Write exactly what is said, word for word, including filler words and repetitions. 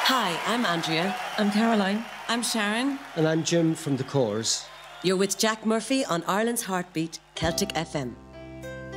Hi, I'm Andrea. I'm Caroline. I'm Sharon. And I'm Jim from The Corrs. You're with Jack Murphy on Ireland's Heartbeat, Celtic F M.